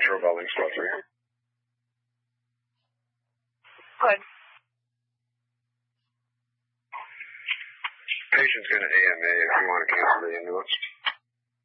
Metro Welding Squadron. Good. Patient's going to AMA if you want to cancel the ambulance.